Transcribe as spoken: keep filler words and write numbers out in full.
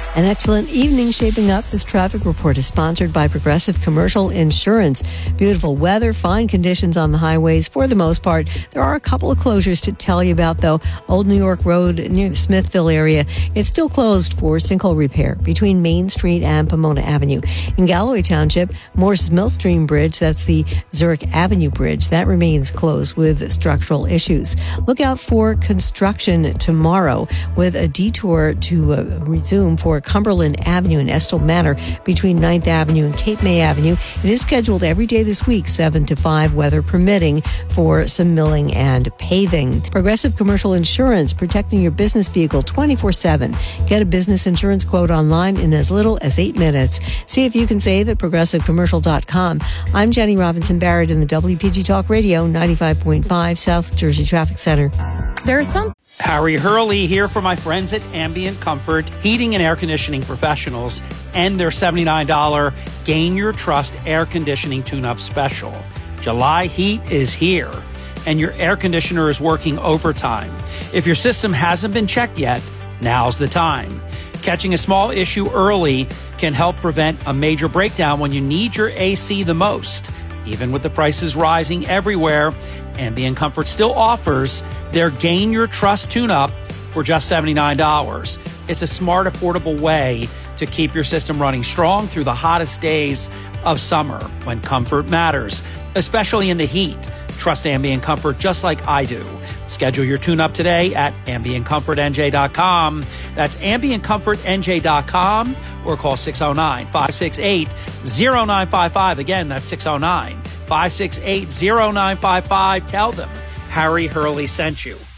An excellent evening shaping up. This traffic report is sponsored by Progressive Commercial Insurance. Beautiful weather, fine conditions on the highways for the most part. There are a couple of closures to tell you about, though. Old New York Road near the Smithville area, it's still closed for sinkhole repair between Main Street and Pomona Avenue. In Galloway Township, Morris Millstream Bridge, that's the Zurich Avenue Bridge, that remains closed with structural issues. Look out for construction tomorrow with a detour to uh, resume for Cumberland Avenue and Estill Manor between ninth Avenue and Cape May Avenue. It is scheduled every day this week, seven to five, weather permitting, for some milling and paving. Progressive Commercial Insurance, protecting your business vehicle twenty-four seven. Get a business insurance quote online in as little as eight minutes. See if you can save at progressive commercial dot com. I'm Jenny Robinson Barrett in the W P G Talk Radio ninety-five point five South Jersey Traffic Center. There are some Harry Hurley here for my friends at Ambient Comfort, heating and air conditioning professionals, and their seventy-nine dollars Gain Your Trust air conditioning tune-up special. July heat is here, and your air conditioner is working overtime. If your system hasn't been checked yet, now's the time. Catching a small issue early can help prevent a major breakdown when you need your A C the most. Even with the prices rising everywhere, Ambient Comfort still offers their Gain Your Trust tune-up for just seventy-nine dollars. It's a smart, affordable way to keep your system running strong through the hottest days of summer when comfort matters, especially in the heat. Trust Ambient Comfort just like I do. Schedule your tune-up today at ambient comfort n j dot com. That's ambient comfort n j dot com or call six oh nine, five six eight, oh nine five five. Again, that's six oh nine, five six eight, oh nine five five. Tell them Harry Hurley sent you.